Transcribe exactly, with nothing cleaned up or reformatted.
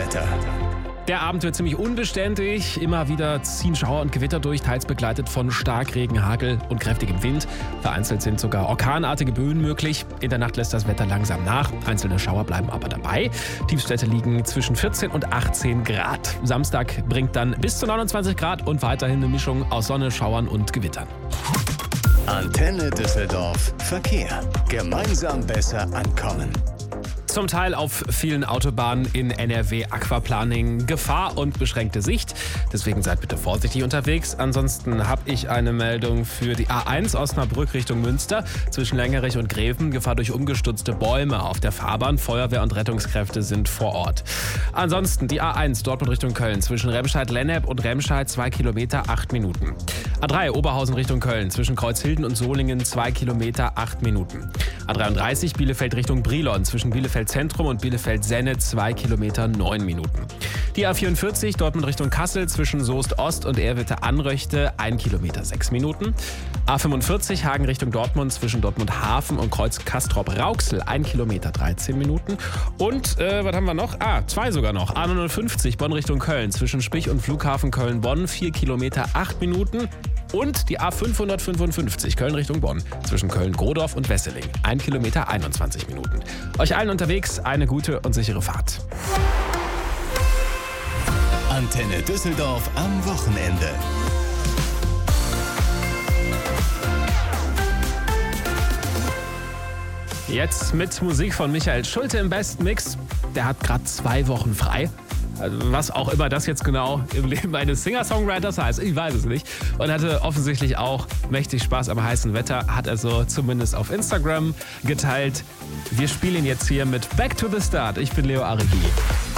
Wetter. Der Abend wird ziemlich unbeständig. Immer wieder ziehen Schauer und Gewitter durch, teils begleitet von Starkregen, Hagel und kräftigem Wind. Vereinzelt sind sogar orkanartige Böen möglich. In der Nacht lässt das Wetter langsam nach. Einzelne Schauer bleiben aber dabei. Tiefstwerte liegen zwischen vierzehn und achtzehn Grad. Samstag bringt dann bis zu neunundzwanzig Grad und weiterhin eine Mischung aus Sonne, Schauern und Gewittern. Antenne Düsseldorf Verkehr. Gemeinsam besser ankommen. Zum Teil auf vielen Autobahnen in N R W Aquaplaning Gefahr und beschränkte Sicht. Deswegen seid bitte vorsichtig unterwegs. Ansonsten habe ich eine Meldung für die A eins Osnabrück Richtung Münster. Zwischen Längerich und Greven Gefahr durch umgestürzte Bäume auf der Fahrbahn. Feuerwehr und Rettungskräfte sind vor Ort. Ansonsten die A eins Dortmund Richtung Köln. Zwischen Remscheid-Lennep und Remscheid zwei Kilometer, acht Minuten. A drei Oberhausen Richtung Köln. Zwischen Kreuzhilden und Solingen zwei Kilometer, acht Minuten. A dreiunddreißig Bielefeld Richtung Brilon. Zwischen Bielefeld Zentrum und Bielefeld-Senne zwei Kilometer, neun Minuten. Die A vierundvierzig Dortmund Richtung Kassel zwischen Soest Ost und Erwitte-Anröchte ein Kilometer, sechs Minuten. A fünfundvierzig Hagen Richtung Dortmund zwischen Dortmund Hafen und Kreuz Castrop-Rauxel ein Kilometer, dreizehn Minuten. Und äh, was haben wir noch? Ah, zwei sogar noch. A neunundfünfzig Bonn Richtung Köln zwischen Spich und Flughafen Köln-Bonn vier Kilometer, acht Minuten. Und die A fünfhundertfünfundfünfzig Köln Richtung Bonn zwischen Köln-Godorf und Wesseling ein Kilometer, einundzwanzig Minuten. Euch allen unterwegs eine gute und sichere Fahrt. Antenne Düsseldorf am Wochenende. Jetzt mit Musik von Michael Schulte im besten Mix. Der hat gerade zwei Wochen frei. Also was auch immer das jetzt genau im Leben eines Singer-Songwriters heißt, ich weiß es nicht. Und hatte offensichtlich auch mächtig Spaß am heißen Wetter, hat er so zumindest auf Instagram geteilt. Wir spielen jetzt hier mit Back to the Start. Ich bin Leo Arigi.